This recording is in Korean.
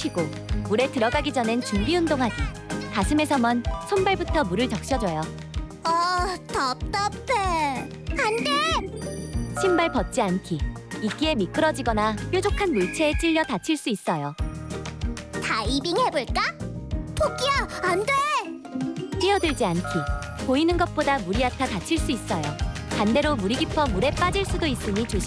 쉬고 물에 들어가기 전엔 준비 운동하기. 가슴에서 먼 손발부터 물을 적셔줘요. 답답해. 안 돼! 신발 벗지 않기. 이끼에 미끄러지거나 뾰족한 물체에 찔려 다칠 수 있어요. 다이빙 해볼까? 토끼야, 안 돼! 뛰어들지 않기. 보이는 것보다 물이 얕아 다칠 수 있어요. 반대로 물이 깊어 물에 빠질 수도 있으니 조심.